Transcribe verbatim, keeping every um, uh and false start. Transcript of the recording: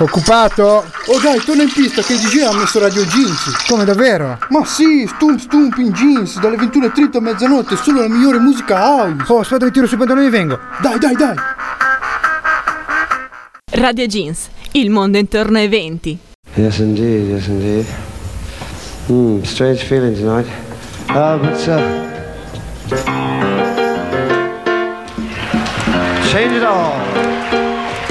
Occupato? Oh dai, torna in pista che il D J ha messo Radio Jeans. Come, davvero? Ma sì, stump stump in jeans, dalle ventuno e trenta a mezzanotte, solo la migliore musica house. Oh, aspetta che tiro sui pantaloni e vengo. Dai, dai, dai. Radio Jeans, il mondo intorno ai venti. Yes indeed, yes indeed. Hmm, strange feeling tonight. Ah, uh, but uh, change it all.